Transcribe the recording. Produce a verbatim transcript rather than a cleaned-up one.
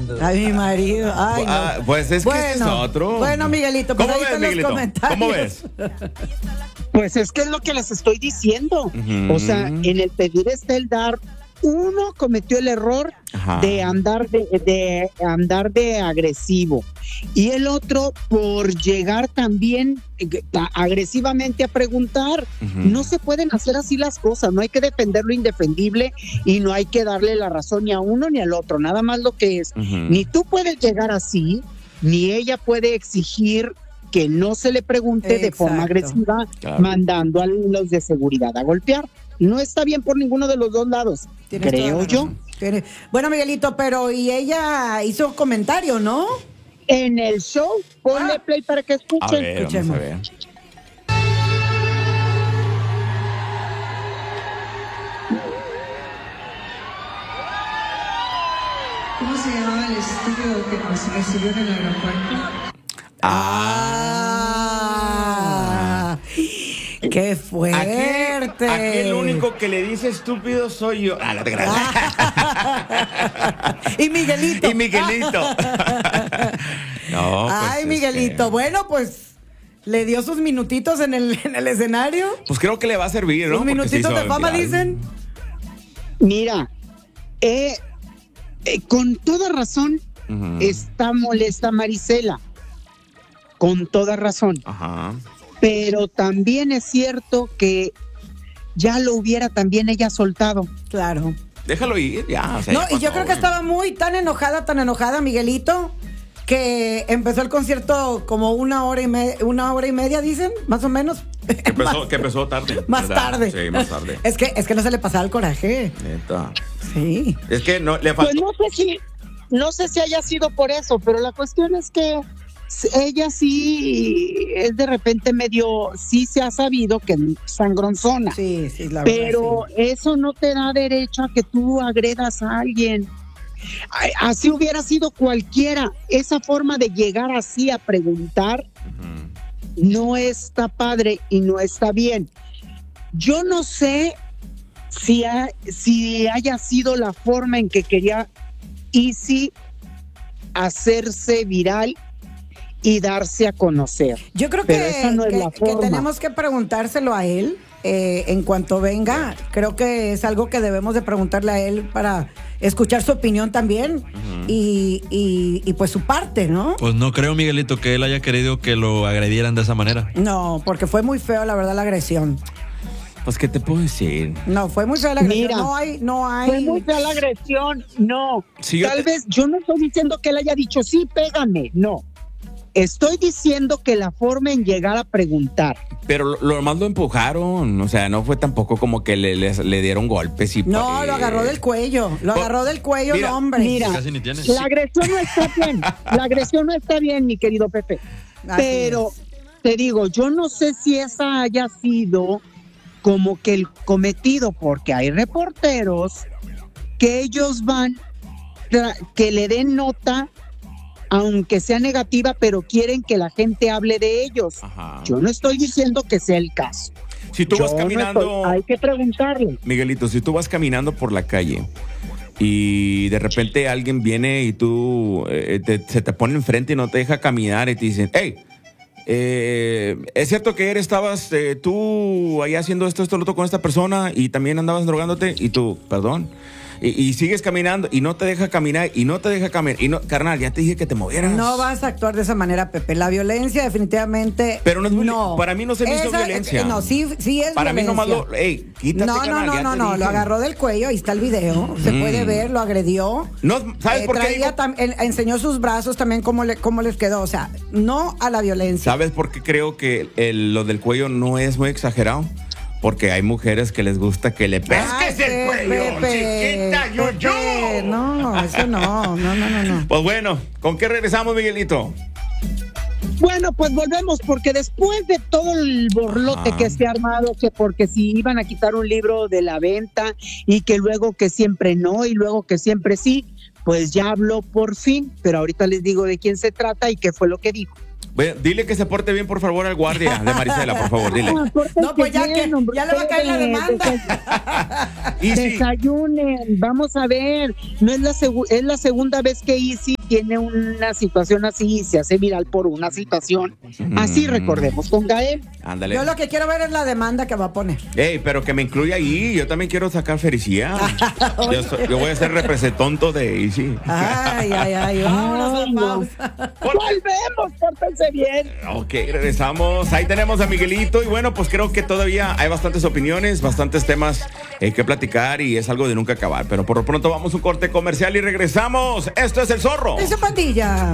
A mi marido. Ay, no. Ah, pues es que bueno, este es otro. Bueno, Miguelito, pues ¿Cómo ahí ves, están los Miguelito? comentarios. ¿Cómo ves? Pues es que es lo que les estoy diciendo. Uh-huh. O sea, en el pedir está el dar. Uno cometió el error Ajá. de andar de, de andar de agresivo y el otro por llegar también eh, agresivamente a preguntar. Uh-huh. No se pueden hacer así las cosas, no hay que defender lo indefendible y no hay que darle la razón ni a uno ni al otro, nada más lo que es. Uh-huh. Ni tú puedes llegar así, ni ella puede exigir que no se le pregunte Exacto. de forma agresiva, Claro. mandando a los de seguridad a golpear. No está bien por ninguno de los dos lados, Tienes toda creo la yo. razón. Tiene- Bueno, Miguelito, pero y ella hizo comentario, ¿no? En el show, ponle Ah. play para que A escuchen. ver, vamos Escuchemos. a ver. ¿Cómo se llamaba el estudio que nos recibió en el aeropuerto? Ah, qué fuerte. Aquí, aquí el único que le dice estúpido soy yo. Ah, no te creas. Y Miguelito. Y Miguelito. No, pues, Ay, Miguelito. este, Bueno, pues le dio sus minutitos en el, en el escenario. Pues creo que le va a servir, ¿no? Sus Porque se minutitos hizo de fama, viral. dicen. Mira, eh, eh, con toda razón Ujú. está molesta Marisela. Con toda razón. Ajá. Pero también es cierto que ya lo hubiera también ella soltado. Claro. Déjalo ir, ya. O sea, No, ya y yo pasó, creo que güey. estaba muy tan enojada, tan enojada, Miguelito, que empezó el concierto como una hora y media, una hora y media, dicen, más o menos. Que empezó, que empezó tarde. Más ¿verdad? tarde. Sí, más tarde. Es que, es que no se le pasaba el coraje. Neta. Sí. Es que no, le Pues faltó. no sé si, no sé si haya sido por eso, pero la cuestión es que ella sí es de repente medio, sí se ha sabido que es sangronzona. Sí, sí, la verdad. Pero sí. eso no te da derecho a que tú agredas a alguien. Ay, así hubiera sido cualquiera. Esa forma de llegar así a preguntar Ujú. no está padre y no está bien. Yo no sé si, ha- si haya sido la forma en que quería Izzy hacerse viral y darse a conocer. Yo creo Pero que, esa no es que- la que forma. tenemos que preguntárselo a él eh, en cuanto venga. Creo que es algo que debemos de preguntarle a él para escuchar su opinión también y, y- y pues su parte, ¿no? Pues no creo, Miguelito, que él haya querido que lo agredieran de esa manera. No, porque fue muy feo, la verdad, la agresión. Pues, ¿qué te puedo decir? No, fue muy fea la agresión. Mira, no hay, no hay. Fue muy fea la agresión, no. Sí, yo Tal te- vez yo no estoy diciendo que él haya dicho sí, pégame, no. Estoy diciendo que la forma en llegar a preguntar. Pero lo, lo más lo empujaron. O sea, no fue tampoco como que le, les- le dieron golpes y. No, eh, lo agarró del cuello. Lo Oh, agarró del cuello mira, el hombre. Mira, Casi ni tiene. la agresión no está bien. La agresión no está bien, mi querido Pepe. Así Pero es. te digo, yo no sé si esa haya sido como que el cometido, porque hay reporteros que ellos van, tra- que le den nota, aunque sea negativa, pero quieren que la gente hable de ellos. Ajá. Yo no estoy diciendo que sea el caso. Si tú Yo vas no caminando. estoy- hay que preguntarle. Miguelito, si tú vas caminando por la calle y de repente alguien viene y tú eh, te- se te pone enfrente y no te deja caminar y te dicen, hey, eh, es cierto que ayer estabas eh, tú ahí haciendo esto, esto, lo otro con esta persona y también andabas drogándote y tú, perdón. Y, y sigues caminando y no te deja caminar y no te deja caminar y no, carnal, ya te dije que te movieras. No vas a actuar de esa manera, Pepe. La violencia definitivamente. Pero no es violen- para mí no se me hizo Esa- violencia. No, sí, sí es Para mí violencia. nomás lo, hey, quítate, No, no, carnal, no, ya no, te no, dije. lo agarró del cuello, ahí está el video, se Mm. puede ver, lo agredió. No, ¿sabes Eh, por qué traía digo? tam- en- enseñó sus brazos también cómo, le, cómo les quedó, o sea, no a la violencia. ¿Sabes por qué creo que el- lo del cuello no es muy exagerado? Porque hay mujeres que les gusta que le pesques Ay, el Pe- cuello, chiquita, yo, yo. Pepe, no, eso no, no, no, no, no. Pues bueno, ¿con qué regresamos, Miguelito? Bueno, pues volvemos, porque después de todo el borlote Ajá. que se ha armado, que porque si iban a quitar un libro de la venta y que luego que siempre no y luego que siempre sí, pues ya habló por fin, pero ahorita les digo de quién se trata y qué fue lo que dijo. Bueno, dile que se porte bien, por favor, al guardia de Marisela, por favor, dile. Ah, pórtense No, pues ya bien, que hombre, ya le va a caer la ustedes, demanda. Y sí, Desayunen, vamos a ver, no es la, segu- es la segunda vez que Easy tiene una situación así y se hace viral por una situación así, recordemos con Gael. Ándale. Yo lo que quiero ver es la demanda que va a poner. Ey, pero que me incluya ahí. Yo también quiero sacar felicidad. yo, so- yo voy a ser representonto de Easy. Ay, ay, ay. Vámonos a Ay, no. pausa. Volvemos, pórtense bien. Ok, regresamos. Ahí tenemos a Miguelito. Y bueno, pues creo que todavía hay bastantes opiniones, bastantes temas eh, que platicar y es algo de nunca acabar. Pero por lo pronto vamos a un corte comercial y regresamos. Esto es El Zorro. Esa pandilla.